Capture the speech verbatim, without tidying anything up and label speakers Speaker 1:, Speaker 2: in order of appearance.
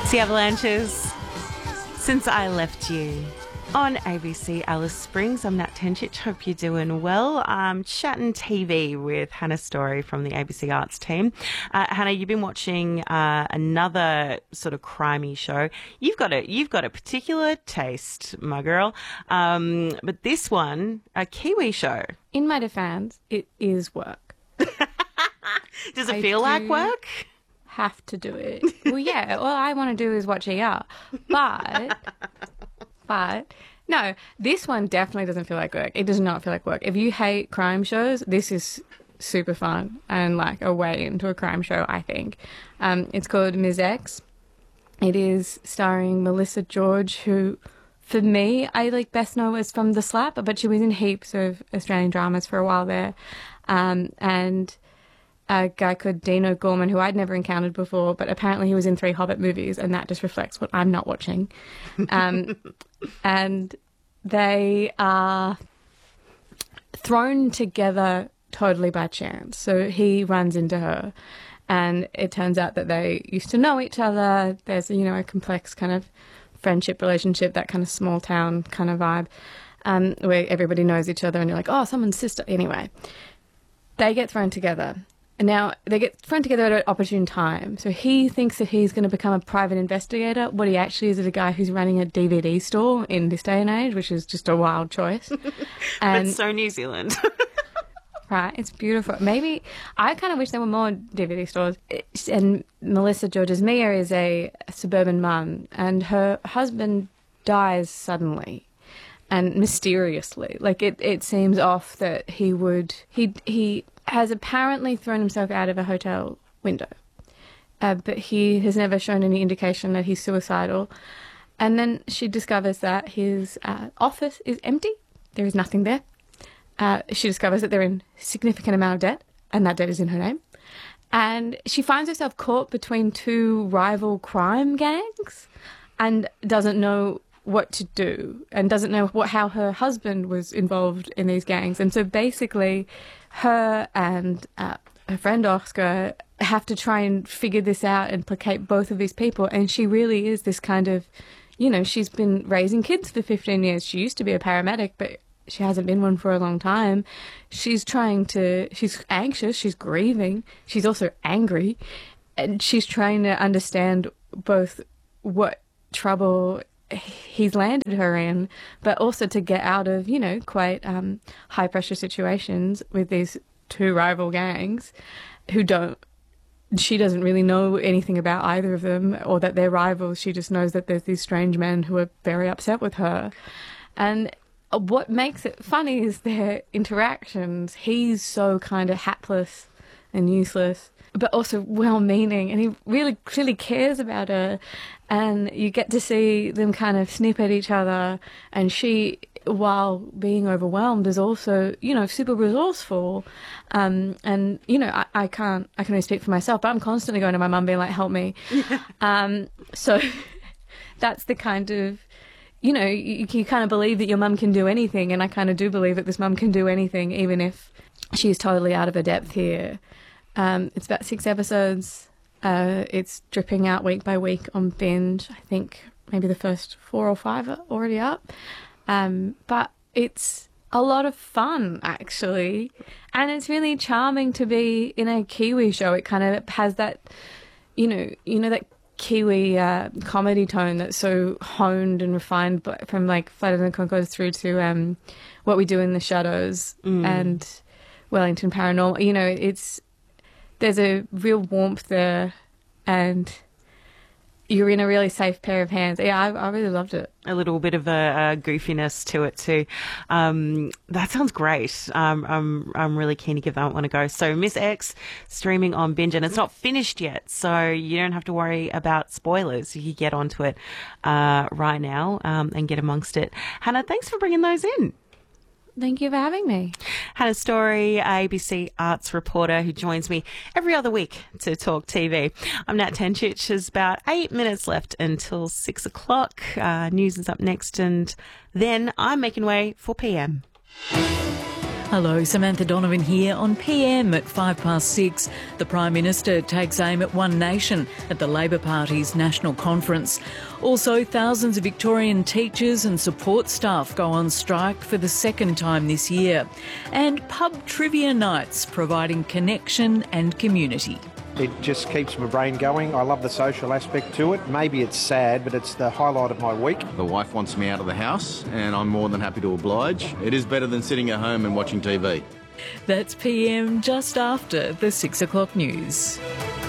Speaker 1: The Avalanches, Since I Left You. On A B C Alice Springs, I'm Nat Tenchich. Hope you're doing well. I'm chatting T V with Hannah Storey from the A B C Arts team. Uh, Hannah, you've been watching uh, another sort of crimey show. You've got a you've got a particular taste, my girl. Um, but this one, a Kiwi show.
Speaker 2: In my defence, it is work.
Speaker 1: Does it
Speaker 2: I
Speaker 1: feel
Speaker 2: do
Speaker 1: like work?
Speaker 2: Have to do it. Well, yeah. All I want to do is watch E R, but. But no, this one definitely doesn't feel like work. It does not feel like work. If you hate crime shows, this is super fun and like a way into a crime show, I think. Um, it's called Miz X. It is starring Melissa George, who, for me, I like best know as from The Slap, but she was in heaps of Australian dramas for a while there. Um, and a guy called Dino Gorman, who I'd never encountered before, but apparently he was in three Hobbit movies, and that just reflects what I'm not watching. Um, and they are thrown together totally by chance. So he runs into her, and it turns out that they used to know each other. There's, you know, a complex kind of friendship relationship, that kind of small town kind of vibe, um, where everybody knows each other, and you're like, oh, someone's sister. Anyway, they get thrown together. And now they get thrown together at an opportune time. So he thinks that he's going to become a private investigator. What he actually is is a guy who's running a D V D store in this day and age, which is just a wild choice. And
Speaker 1: But so New Zealand.
Speaker 2: right, it's beautiful. Maybe I kind of wish there were more D V D stores. It's, and Melissa George's Mia is a, a suburban mum, and her husband dies suddenly and mysteriously. Like it, it seems off that he would he he. has apparently thrown himself out of a hotel window, uh, but he has never shown any indication that he's suicidal. And then she discovers that his uh, office is empty. There is nothing there. Uh, she discovers that they're in a significant amount of debt, and that debt is in her name. And she finds herself caught between two rival crime gangs and doesn't know what to do, and doesn't know what how her husband was involved in these gangs. And so basically her and uh, her friend Oscar have to try and figure this out and placate both of these people. And she really is this kind of, you know, she's been raising kids for fifteen years. She used to be a paramedic, but she hasn't been one for a long time. She's trying to, she's anxious, she's grieving, she's also angry, and she's trying to understand both what trouble he's landed her in, but also to get out of, you know, quite um, high pressure situations with these two rival gangs who don't, she doesn't really know anything about either of them, or that they're rivals. She just knows that there's these strange men who are very upset with her. And what makes it funny is their interactions. He's so kind of hapless and useless, but also well-meaning, and he really clearly cares about her. And you get to see them kind of snip at each other, and she, while being overwhelmed, is also, you know, super resourceful. Um, and, you know, I, I can't, I can only speak for myself, but I'm constantly going to my mum being like, help me. um, so that's the kind of, you know, you, you kind of believe that your mum can do anything, and I kind of do believe that this mum can do anything, even if she's totally out of her depth here. Um, it's about six episodes. Uh, it's dripping out week by week on Binge. I think maybe the first four or five are already up. Um, but it's a lot of fun, actually. And it's really charming to be in a Kiwi show. It kind of has that, you know, you know that Kiwi uh, comedy tone that's so honed and refined, but from like Flight of the Conchords through to um, What We Do in the Shadows mm. and Wellington Paranormal. You know, it's there's a real warmth there, and you're in a really safe pair of hands. Yeah, I, I really loved it.
Speaker 1: A little bit of a, a goofiness to it too. Um, that sounds great. Um, I'm I'm really keen to give that one a go. So Miz X streaming on Binge, and it's not finished yet, so you don't have to worry about spoilers. You can get onto it uh, right now um, and get amongst it. Hannah, thanks for bringing those in.
Speaker 2: Thank you for having me.
Speaker 1: Hannah Storey, A B C Arts reporter who joins me every other week to talk T V. I'm Nat Tenchich. There's about eight minutes left until six o'clock. Uh, news is up next, and then I'm making way for P M.
Speaker 3: Hello, Samantha Donovan here on P M at five past six. The Prime Minister takes aim at One Nation at the Labor Party's national conference. Also, thousands of Victorian teachers and support staff go on strike for the second time this year. And pub trivia nights providing connection and community.
Speaker 4: It just keeps my brain going. I love the social aspect to it. Maybe it's sad, but it's the highlight of my week.
Speaker 5: The wife wants me out of the house and I'm more than happy to oblige. It is better than sitting at home and watching T V.
Speaker 3: That's P M just after the six o'clock news.